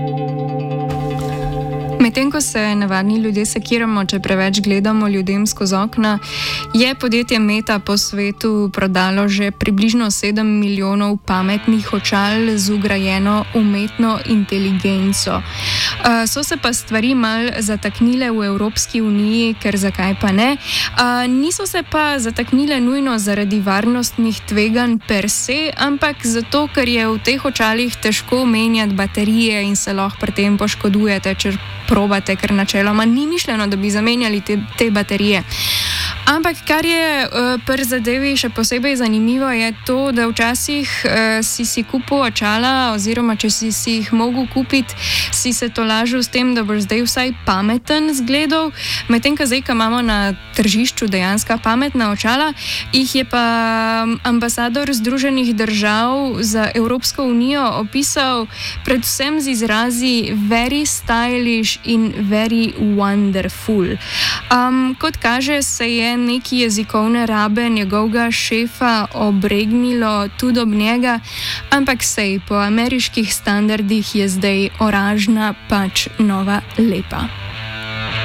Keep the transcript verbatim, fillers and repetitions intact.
Medtem ko se navadni ljudje sekiramo, če preveč gledamo ljudem skozi okna, je podjetje Meta po svetu prodalo že približno sedem milijonov pametnih očal z vgrajeno umetno inteligenco. Uh, so se pa stvari mal zataknile v Evropski uniji, ker zakaj pa ne. Uh, niso se pa zataknile nujno zaradi varnostnih tveganj per se, ampak zato, ker je v teh očalih težko menjati baterije in se lahko pri tem poškodujete, če probate, ker načeloma ni mišljeno, da bi zamenjali te, te baterije. Ampak kar je uh, pri zadevi še posebej zanimivo, je to, da včasih uh, si si kupil očala, oziroma če si, si jih mogel kupiti, si se tolažil s tem, da boš zdaj vsaj pameten zgledal, medtem ko zdaj, ko imamo na tržišču dejanska pametna očala, jih je pa ambasador Združenih držav za Evropsko unijo opisal predvsem z izrazi very stylish in very wonderful. Um, kot kaže, se je neki jezikovne rabe njegovega šefa obregnilo tudi ob njega, ampak sej po ameriških standardih je zdaj oranžna pač nova lepa.